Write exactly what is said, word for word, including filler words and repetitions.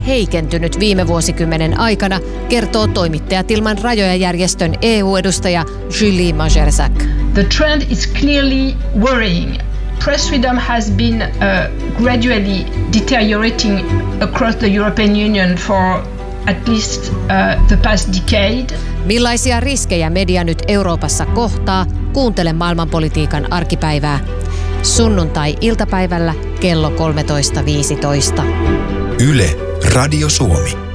heikentynyt viime vuosikymmenen aikana, kertoo Toimittajat ilman rajoja -järjestön E U-edustaja Julie Majerczak. The trend is clearly worrying. Press freedom has been uh, gradually deteriorating across the European Union for at least uh, the past decade. Millaisia riskejä media nyt Euroopassa kohtaa? Kuuntele maailmanpolitiikan arkipäivää. Sunnuntai-iltapäivällä kello kolmetoista viisitoista. Yle, Radio Suomi.